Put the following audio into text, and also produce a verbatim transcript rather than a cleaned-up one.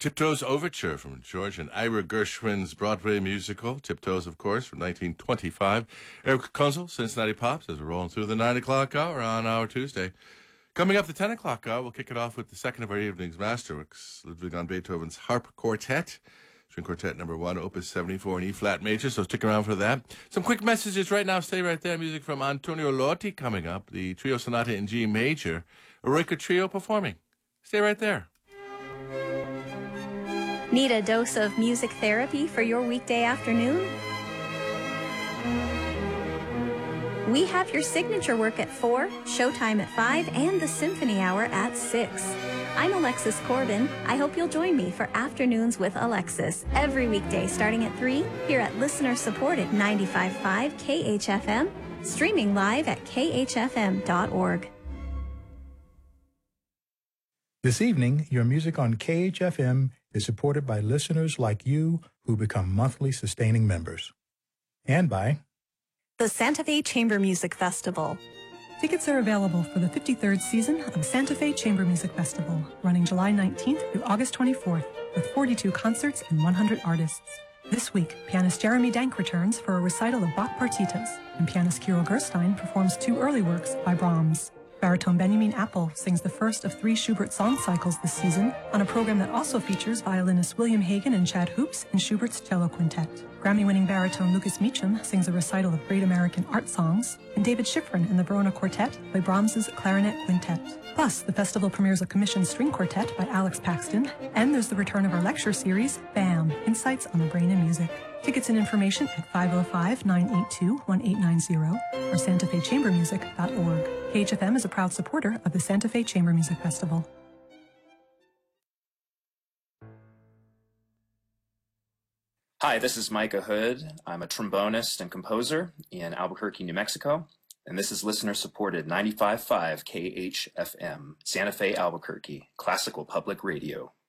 Tiptoes Overture from George and Ira Gershwin's Broadway musical, Tiptoes, of course, from nineteen twenty-five. Eric Kunzel, Cincinnati Pops, as we're rolling through the nine o'clock hour on our Tuesday. Coming up the ten o'clock hour, we'll kick it off with the second of our evening's masterworks, Ludwig van Beethoven's Harp Quartet, String Quartet number one, Opus seventy-four in E-flat major, so stick around for that. Some quick messages right now. Stay right there. Music from Antonio Lotti coming up, the Trio Sonata in G major, Eroica Trio performing. Stay right there. Need a dose of music therapy for your weekday afternoon? We have your signature work at four, Showtime at five, and the Symphony Hour at six. I'm Alexis Corbin. I hope you'll join me for Afternoons with Alexis every weekday starting at three here at listener-supported ninety-five point five K H F M, streaming live at K H F M dot org. This evening, your music on K H F M is supported by listeners like you who become monthly sustaining members. And by the Santa Fe Chamber Music Festival. Tickets are available for the fifty-third season of Santa Fe Chamber Music Festival, running July nineteenth through August twenty-fourth, with forty-two concerts and one hundred artists. This week, pianist Jeremy Dank returns for a recital of Bach partitas, and pianist Kirill Gerstein performs two early works by Brahms. Baritone Benjamin Apple sings the first of three Schubert song cycles this season on a program that also features violinists William Hagen and Chad Hoops in Schubert's cello quintet. Grammy-winning baritone Lucas Meacham sings a recital of Great American Art Songs, and David Schifrin and the Verona Quartet play Brahms's Clarinet Quintet. Plus, the festival premieres a commissioned string quartet by Alex Paxton, and there's the return of our lecture series, BAM! Insights on the Brain and Music. Tickets and information at five oh five, nine eight two, one eight nine zero or santa fe chamber music dot org. K H F M is a proud supporter of the Santa Fe Chamber Music Festival. Hi, this is Micah Hood. I'm a trombonist and composer in Albuquerque, New Mexico, and this is listener-supported ninety-five point five K H F M, Santa Fe, Albuquerque, classical public radio.